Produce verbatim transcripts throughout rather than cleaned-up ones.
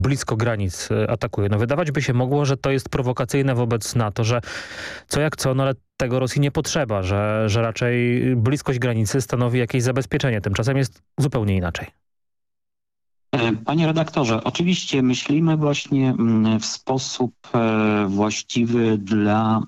blisko granic atakuje. No wydawać by się mogło, że to jest prowokacyjne wobec NATO, że co jak co, no ale tego Rosji nie potrzeba, że, że raczej bliskość granicy stanowi jakieś zabezpieczenie. Tymczasem jest zupełnie inaczej. Panie redaktorze, oczywiście myślimy właśnie w sposób właściwy dla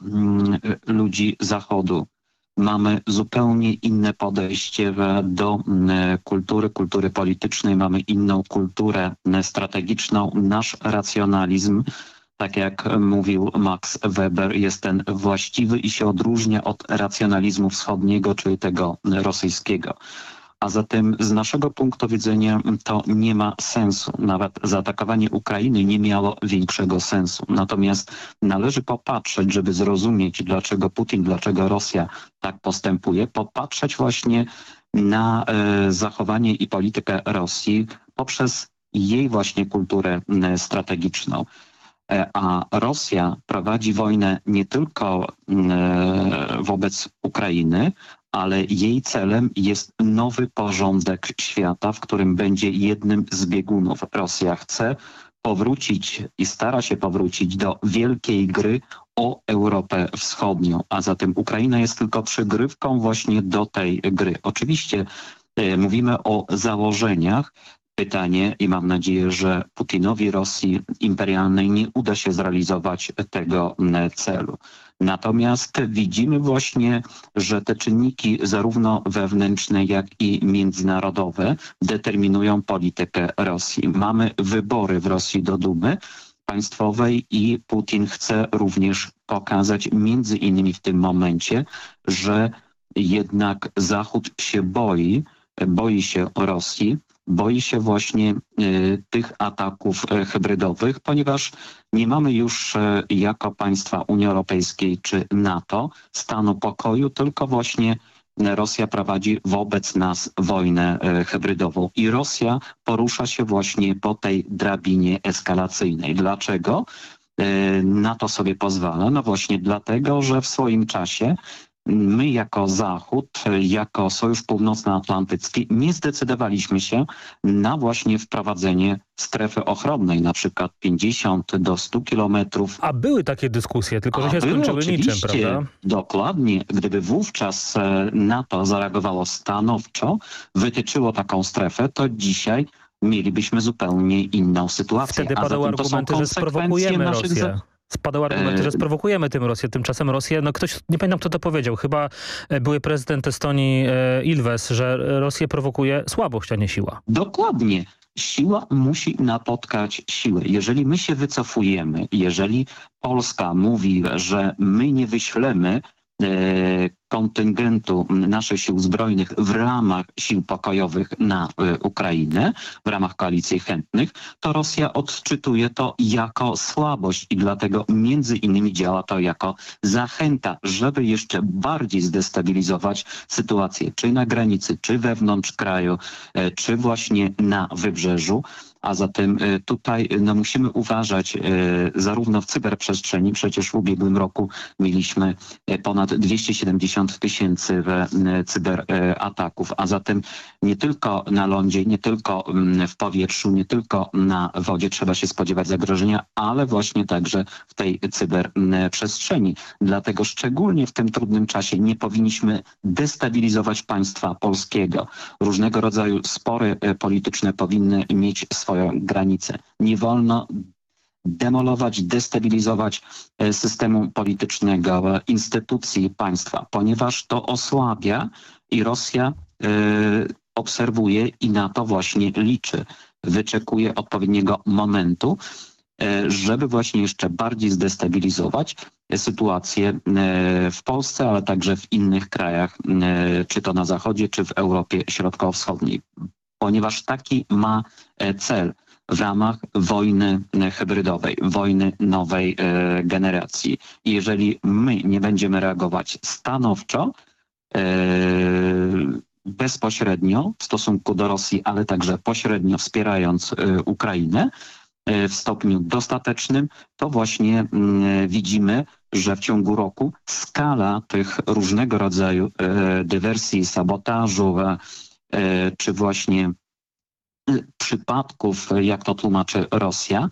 ludzi Zachodu. Mamy zupełnie inne podejście do kultury, kultury politycznej, mamy inną kulturę strategiczną. Nasz racjonalizm, tak jak mówił Max Weber, jest ten właściwy i się odróżnia od racjonalizmu wschodniego, czyli tego rosyjskiego. A zatem z naszego punktu widzenia to nie ma sensu. Nawet zaatakowanie Ukrainy nie miało większego sensu. Natomiast należy popatrzeć, żeby zrozumieć, dlaczego Putin, dlaczego Rosja tak postępuje, popatrzeć właśnie na e, zachowanie i politykę Rosji poprzez jej właśnie kulturę e, strategiczną. E, a Rosja prowadzi wojnę nie tylko e, wobec Ukrainy, ale jej celem jest nowy porządek świata, w którym będzie jednym z biegunów. Rosja chce powrócić i stara się powrócić do wielkiej gry o Europę Wschodnią, a zatem Ukraina jest tylko przygrywką właśnie do tej gry. Oczywiście e, mówimy o założeniach. Pytanie i mam nadzieję, że Putinowi Rosji imperialnej nie uda się zrealizować tego celu. Natomiast widzimy właśnie, że te czynniki zarówno wewnętrzne, jak i międzynarodowe determinują politykę Rosji. Mamy wybory w Rosji do Dumy państwowej i Putin chce również pokazać między innymi w tym momencie, że jednak Zachód się boi, boi się Rosji, boi się właśnie y, tych ataków y, hybrydowych, ponieważ nie mamy już y, jako państwa Unii Europejskiej czy NATO stanu pokoju, tylko właśnie Rosja prowadzi wobec nas wojnę y, hybrydową. I Rosja porusza się właśnie po tej drabinie eskalacyjnej. Dlaczego y, na to sobie pozwala? No właśnie dlatego, że w swoim czasie my jako Zachód, jako Sojusz Północnoatlantycki nie zdecydowaliśmy się na właśnie wprowadzenie strefy ochronnej, na przykład pięćdziesiąt do stu kilometrów. A były takie dyskusje, tylko że się skończyły niczym, prawda? Dokładnie. Gdyby wówczas NATO zareagowało stanowczo, wytyczyło taką strefę, to dzisiaj mielibyśmy zupełnie inną sytuację. Wtedy padały argumenty, że sprowokujemy Rosję. Za... Spadał argument, że sprowokujemy tym Rosję. Tymczasem Rosję, no ktoś, nie pamiętam kto to powiedział, chyba były prezydent Estonii e, Ilves, że Rosję prowokuje słabość, a nie siła. Dokładnie. Siła musi napotkać siłę. Jeżeli my się wycofujemy, jeżeli Polska mówi, że my nie wyślemy e, kontyngentu naszych sił zbrojnych w ramach sił pokojowych na y, Ukrainę, w ramach koalicji chętnych, to Rosja odczytuje to jako słabość i dlatego między innymi działa to jako zachęta, żeby jeszcze bardziej zdestabilizować sytuację, czy na granicy, czy wewnątrz kraju, y, czy właśnie na wybrzeżu. A zatem tutaj no, musimy uważać zarówno w cyberprzestrzeni, przecież w ubiegłym roku mieliśmy ponad dwieście siedemdziesiąt tysięcy cyberataków, a zatem nie tylko na lądzie, nie tylko w powietrzu, nie tylko na wodzie trzeba się spodziewać zagrożenia, ale właśnie także w tej cyberprzestrzeni. Dlatego szczególnie w tym trudnym czasie nie powinniśmy destabilizować państwa polskiego. Różnego rodzaju spory polityczne powinny mieć swoje granice. Nie wolno demolować, destabilizować systemu politycznego, instytucji państwa, ponieważ to osłabia i Rosja y, obserwuje i na to właśnie liczy. Wyczekuje odpowiedniego momentu, y, żeby właśnie jeszcze bardziej zdestabilizować sytuację y, w Polsce, ale także w innych krajach, y, czy to na Zachodzie, czy w Europie Środkowo-Wschodniej. Ponieważ taki ma cel w ramach wojny hybrydowej, wojny nowej e, generacji. I jeżeli my nie będziemy reagować stanowczo, e, bezpośrednio w stosunku do Rosji, ale także pośrednio wspierając e, Ukrainę e, w stopniu dostatecznym, to właśnie m, widzimy, że w ciągu roku skala tych różnego rodzaju e, dywersji, sabotażu, e, czy właśnie przypadków, jak to tłumaczy Rosja,